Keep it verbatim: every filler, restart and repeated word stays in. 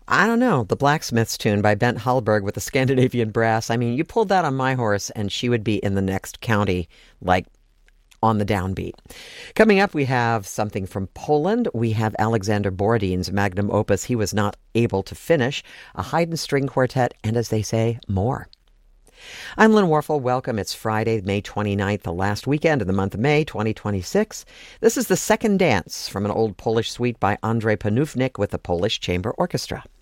I don't know, the Blacksmith's Tune by Bent Hallberg with the Scandinavian Brass. I mean, you pulled that on my horse and she would be in the next county, like on the downbeat. Coming up, we have something from Poland. We have Alexander Borodin's magnum opus, He Was Not Able to Finish, a Haydn string quartet, and as they say, more. I'm Lynn Warfel. Welcome. It's Friday, May twenty-ninth, the last weekend of the month of May, twenty twenty-six. This is The Second Dance from an old Polish suite by Andrzej Panównik with the Polish Chamber Orchestra.